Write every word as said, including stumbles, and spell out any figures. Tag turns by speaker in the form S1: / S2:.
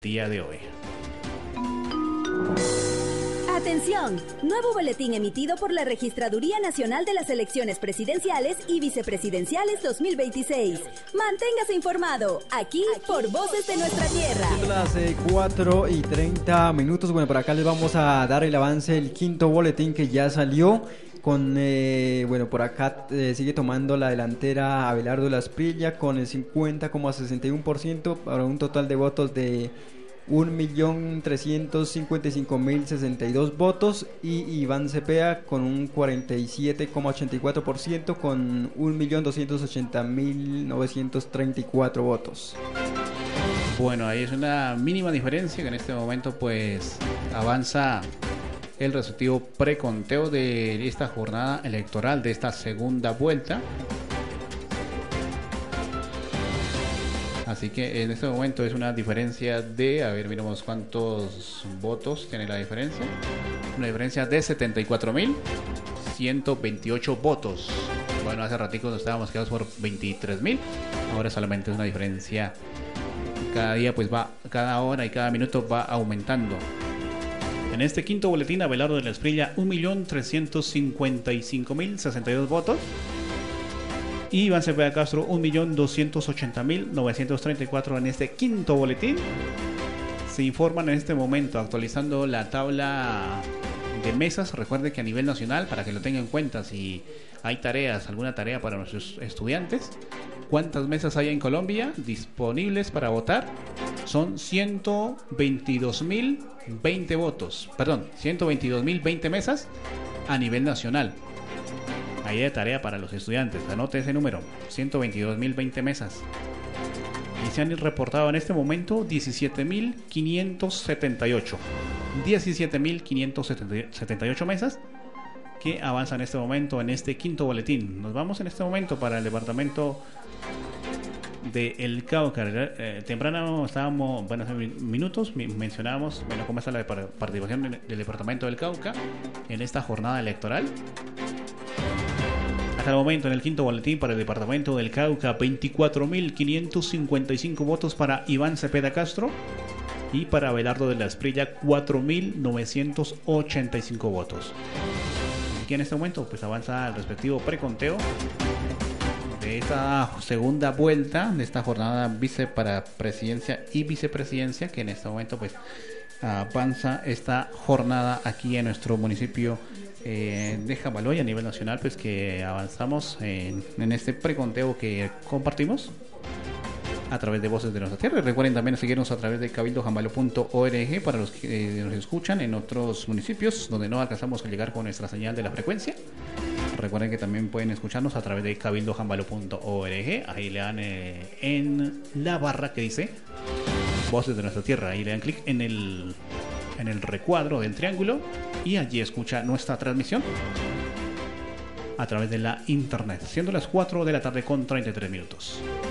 S1: día de hoy.
S2: Atención, nuevo boletín emitido por la Registraduría Nacional de las Elecciones Presidenciales y Vicepresidenciales dos mil veintiséis. Manténgase informado, aquí, aquí por Voces de Nuestra Tierra.
S3: Son las eh, cuatro y treinta minutos. Bueno, por acá les vamos a dar el avance del quinto boletín que ya salió. Con, eh, bueno, por acá eh, sigue tomando la delantera Abelardo Lasprilla con el cincuenta coma sesenta y uno por ciento para un total de votos de un millón trescientos cincuenta y cinco mil sesenta y dos votos, y Iván Cepeda con un cuarenta y siete coma ochenta y cuatro por ciento con un millón doscientos ochenta mil novecientos treinta y cuatro votos.
S1: Bueno, ahí es una mínima diferencia que en este momento pues avanza el resultado preconteo de esta jornada electoral, de esta segunda vuelta. Así que en este momento es una diferencia de, a ver, miremos cuántos votos tiene la diferencia. Una diferencia de setenta y cuatro mil ciento veintiocho votos. Bueno, hace ratico nos estábamos quedados por veintitrés mil. Ahora solamente es una diferencia. Cada día pues va, cada hora y cada minuto va aumentando. En este quinto boletín, Abelardo de Lasprilla, un millón trescientos cincuenta y cinco mil sesenta y dos votos. Y Iván Cepeda Castro, un millón doscientos ochenta mil novecientos treinta y cuatro en este quinto boletín. Se informan en este momento, actualizando la tabla de mesas. Recuerde que a nivel nacional, para que lo tengan en cuenta, si hay tareas, alguna tarea para nuestros estudiantes, ¿cuántas mesas hay en Colombia disponibles para votar? Son ciento veintidós mil veinte votos. Perdón, ciento veintidós mil veinte mesas a nivel nacional. Ahí de tarea para los estudiantes. Anote ese número, ciento veintidós mil veinte mesas. Y se han reportado en este momento diecisiete mil quinientos setenta y ocho. diecisiete mil quinientos setenta y ocho mesas que avanzan en este momento en este quinto boletín. Nos vamos en este momento para el departamento de El Cauca. Eh, temprano estábamos, bueno, hace minutos mencionábamos, bueno, cómo está la participación del departamento del Cauca en esta jornada electoral. Hasta el momento en el quinto boletín para el departamento del Cauca, veinticuatro mil quinientos cincuenta y cinco votos para Iván Cepeda Castro, y para Abelardo de Lasprilla cuatro mil novecientos ochenta y cinco votos. Aquí en este momento pues avanza el respectivo preconteo de esta segunda vuelta de esta jornada vice para presidencia y vicepresidencia, que en este momento pues avanza esta jornada aquí en nuestro municipio eh, de Jamaloy. A nivel nacional pues que avanzamos en, en este preconteo que compartimos a través de Voces de Nuestra Tierra. Y recuerden también seguirnos a través de cabildo jambalo punto org para los que eh, nos escuchan en otros municipios donde no alcanzamos a llegar con nuestra señal de la frecuencia. Recuerden que también pueden escucharnos a través de cabildo jambalo punto org. Ahí le dan eh, en la barra que dice Voces de Nuestra Tierra. Ahí le dan clic en el, en el recuadro del triángulo y allí escucha nuestra transmisión a través de la internet. Siendo las cuatro de la tarde con treinta y tres minutos.